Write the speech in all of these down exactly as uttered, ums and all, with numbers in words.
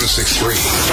six three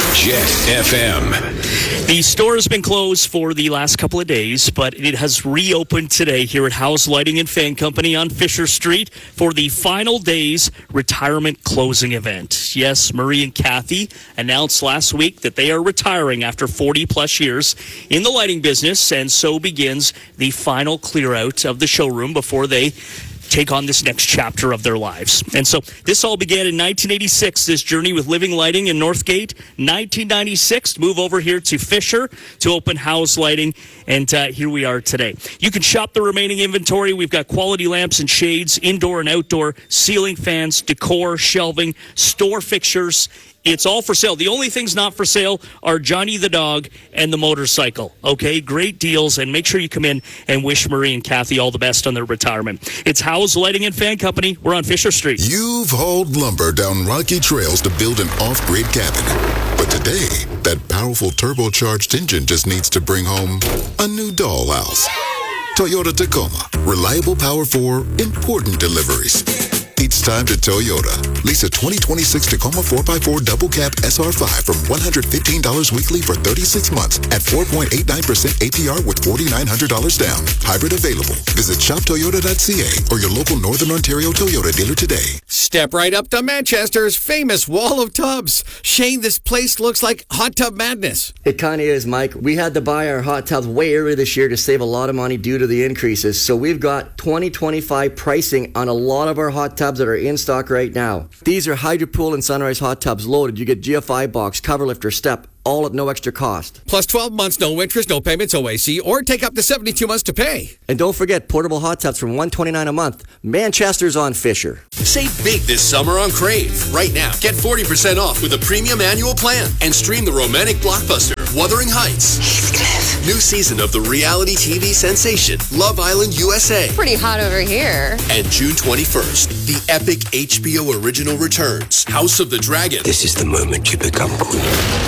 Jet F M. The store has been closed for the last couple of days, but it has reopened today here at House Lighting and Fan Company on Fisher Street for the Final Days retirement closing event. Yes, Marie and Kathy announced last week that they are retiring after forty plus years in the lighting business, and so begins the final clear out of the showroom before they take on this next chapter of their lives. And so this all began in nineteen eighty-six, this journey with Living Lighting in Northgate. nineteen ninety-six, move over here to Fisher to open House Lighting, and uh, here we are today. You can shop the remaining inventory. We've got quality lamps and shades, indoor and outdoor, ceiling fans, decor, shelving, store fixtures. It's all for sale. The only things not for sale are Johnny the dog and the motorcycle. Okay, great deals, and make sure you come in and wish Marie and Kathy all the best on their retirement. It's House Lighting and Fan Company. We're on Fisher Street. You've hauled lumber down rocky trails to build an off-grid cabin. But today, that powerful turbocharged engine just needs to bring home a new dollhouse. Toyota Tacoma. Reliable power for important deliveries. It's time to Toyota. Lease a twenty twenty-six Tacoma four by four double cab S R five from one hundred fifteen dollars weekly for thirty-six months at four point eight nine percent A P R with four thousand nine hundred dollars down. Hybrid available. Visit shop toyota dot c a or your local Northern Ontario Toyota dealer today. Step right up to Manchester's famous wall of tubs. Shane, this place looks like hot tub madness. It kind of is, Mike. We had to buy our hot tubs way early this year to save a lot of money due to the increases. So we've got twenty twenty-five pricing on a lot of our hot tubs that are in stock right now. These are Hydropool and Sunrise hot tubs loaded. You get G F I box, cover lifter, step, all at no extra cost. Plus twelve months, no interest, no payments, O A C, or take up to seventy-two months to pay. And don't forget portable hot tubs from one hundred twenty-nine dollars a month. Manchester's on Fisher. Save big this summer on Crave. Right now, get forty percent off with a premium annual plan and stream the romantic blockbuster Wuthering Heights. Heathcliff. New season of the reality T V sensation Love Island U S A. Pretty hot over here. And June twenty-first, the epic H B O original returns, House of the Dragon. This is the moment you become queen.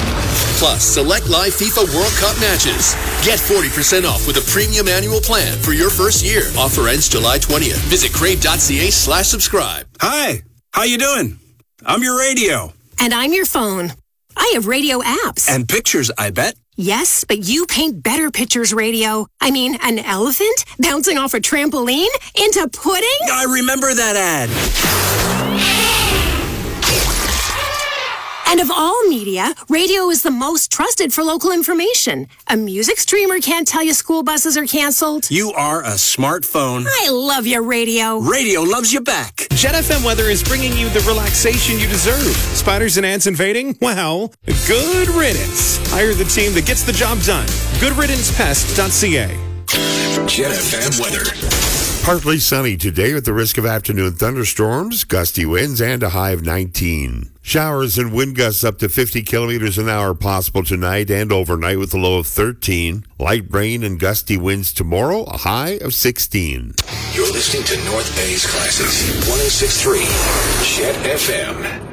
Plus, select live FIFA World Cup matches. Get forty percent off with a premium annual plan for your first year. Offer ends July twentieth. Visit crave.ca slash subscribe. Hi, how you doing? I'm your radio. And I'm your phone. I have radio apps. And pictures, I bet. Yes, but you paint better pictures, radio. I mean, an elephant bouncing off a trampoline into pudding? I remember that ad. And of all media, radio is the most trusted for local information. A music streamer can't tell you school buses are canceled. You are a smartphone. I love your radio. Radio loves you back. Jet F M weather is bringing you the relaxation you deserve. Spiders and ants invading? Well, good riddance. Hire the team that gets the job done. good riddance pest dot c a. Jet F M weather. Partly sunny today with the risk of afternoon thunderstorms, gusty winds, and a high of nineteen. Showers and wind gusts up to fifty kilometers an hour possible tonight and overnight with a low of thirteen. Light rain and gusty winds tomorrow, a high of sixteen. You're listening to North Bay's Classics, one oh six point three Jet F M.